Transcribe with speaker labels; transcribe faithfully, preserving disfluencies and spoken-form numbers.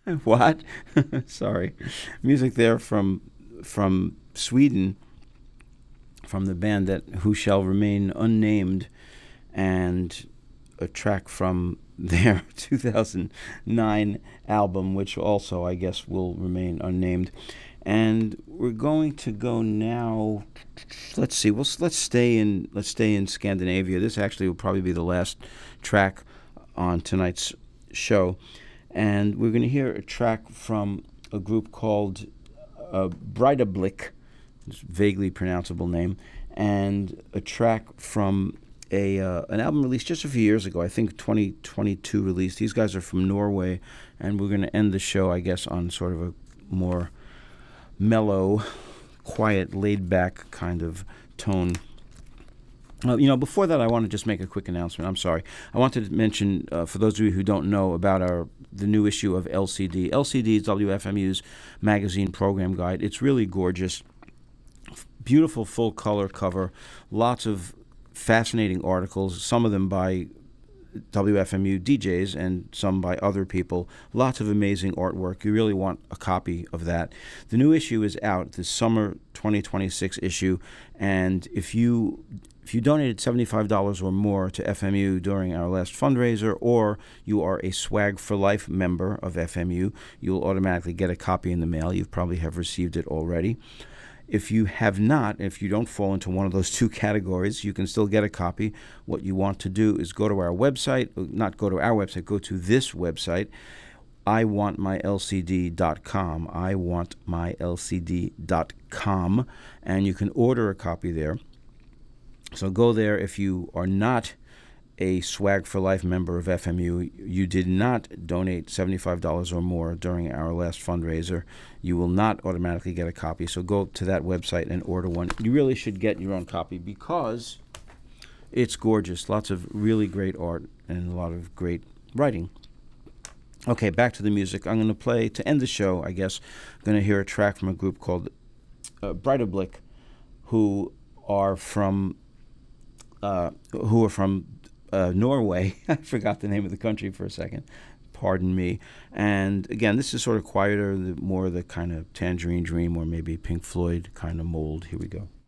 Speaker 1: What? Sorry. Music there from from Sweden, from the band that Who Shall Remain Unnamed, and a track from their two thousand nine album, which also, I guess, will remain unnamed. And we're going to go now. Let's see. Well, let's stay in. Let's stay in Scandinavia. This actually will probably be the last track on tonight's show, and we're going to hear a track from a group called uh, Breidablik, vaguely pronounceable name, and a track from a uh, an album released just a few years ago. I think twenty twenty-two released. These guys are from Norway, and we're going to end the show, I guess, on sort of a more mellow, quiet, laid-back kind of tone. Uh, you know, before that, I want to just make a quick announcement. I'm sorry. I wanted to mention, uh, for those of you who don't know, about our the new issue of L C D. L C D is W F M U's magazine program guide. It's really gorgeous. Beautiful full-color cover. Lots of fascinating articles, some of them by W F M U D Js and some by other people. Lots of amazing artwork. You really want a copy of that. The new issue is out, the summer twenty twenty-six issue, and if you if you donated seventy-five dollars or more to F M U during our last fundraiser, or you are a Swag for Life member of F M U, you'll automatically get a copy in the mail. You probably have received it already. If you have not, if you don't fall into one of those two categories, you can still get a copy. What you want to do is go to our website, not go to our website, go to this website, I want my L C D dot com, I want my L C D dot com, and you can order a copy there. So go there. If you are not a Swag for Life member of F M U, you did not donate seventy-five dollars or more during our last fundraiser, you will not automatically get a copy. So go to that website and order one. You really should get your own copy because it's gorgeous. Lots of really great art and a lot of great writing. Okay, back to the music. I'm going to play, to end the show, I guess, I'm going to hear a track from a group called uh, Breidablik, who are from uh, who are from Uh, Norway. I forgot the name of the country for a second. Pardon me. And again, this is sort of quieter, the, more the kind of Tangerine Dream or maybe Pink Floyd kind of mold. Here we go.